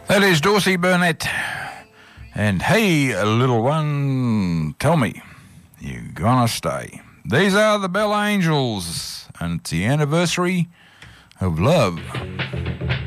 That is Dorsey Burnett. And hey, little one, tell me, you gonna stay? These are the Bell Angels, and it's the anniversary of love.